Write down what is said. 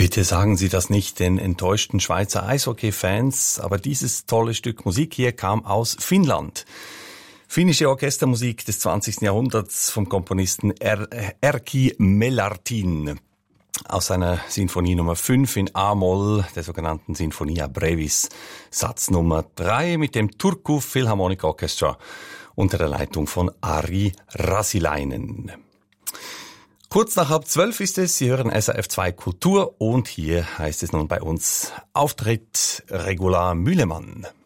Bitte sagen Sie das nicht den enttäuschten Schweizer Eishockey-Fans, aber dieses tolle Stück Musik hier kam aus Finnland. Finnische Orchestermusik des 20. Jahrhunderts vom Komponisten Erkki Melartin aus seiner Sinfonie Nummer 5 in A-Moll, der sogenannten Sinfonia Brevis, Satz Nummer 3 mit dem Turku Philharmonic Orchestra unter der Leitung von Ari Rasilainen. Kurz nach 11:30 ist es, Sie hören SRF 2 Kultur und hier heißt es nun bei uns Auftritt Regula Mühlemann.